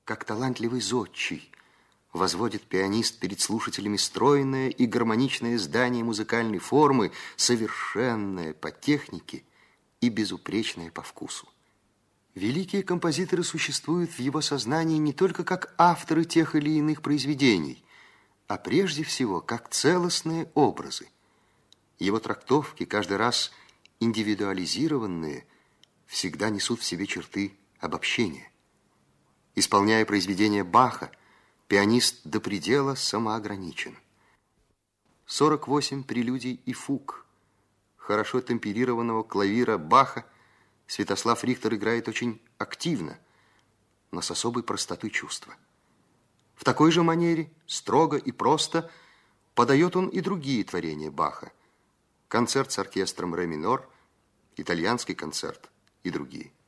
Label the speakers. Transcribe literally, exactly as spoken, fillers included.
Speaker 1: Как талантливый зодчий возводит пианист перед слушателями стройное и гармоничное здание музыкальной формы, совершенное по технике и безупречное по вкусу. Великие композиторы существуют в его сознании не только как авторы тех или иных произведений, а прежде всего как целостные образы. Его трактовки, каждый раз индивидуализированные, всегда несут в себе черты обобщения. Исполняя произведения Баха, пианист до предела самоограничен. сорок восемь прелюдий и фуг хорошо темперированного клавира Баха Святослав Рихтер играет очень активно, но с особой простотой чувства. В такой же манере, строго и просто, подает он и другие творения Баха. Концерт с оркестром ре минор, итальянский концерт и другие.